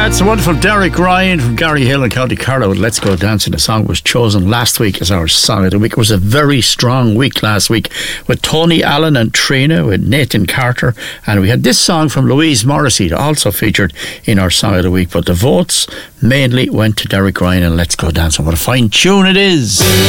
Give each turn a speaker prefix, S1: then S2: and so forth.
S1: That's the wonderful Derek Ryan from Gary Hill and County Carlow with Let's Go Dancing. The song was chosen last week as our Song of the Week. It was a very strong week last week with Tony Allen and Trina, with Nathan Carter, and we had this song from Louise Morrissey also featured in our Song of the Week. But the votes mainly went to Derek Ryan and Let's Go Dancing. What a fine tune it is.